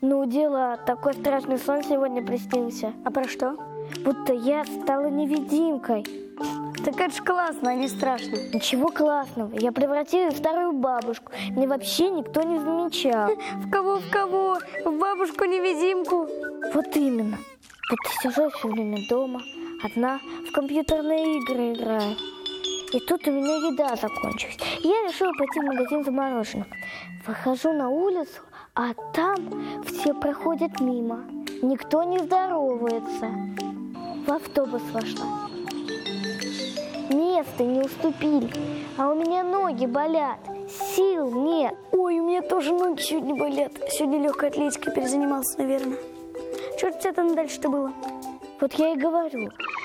Ну, дело, такой страшный сон сегодня приснился. А про что? Будто я стала невидимкой. Так это ж классно, а не страшно. Ничего классного. Я превратилась в старую бабушку. Мне вообще никто не замечал. В кого, в кого? В бабушку-невидимку? Вот именно. Будто сижу все время дома, одна, в компьютерные игры играю. И тут у меня еда закончилась. Я решила пойти в магазин за мороженым. Выхожу на улицу, а там все проходят мимо. Никто не здоровается. В автобус вошла. Места не уступили, а у меня ноги болят, сил нет. Ой, у меня тоже ноги сегодня болят. Сегодня легкой атлетикой перезанимался, наверное. Что у тебя там дальше-то было? Вот я и говорю,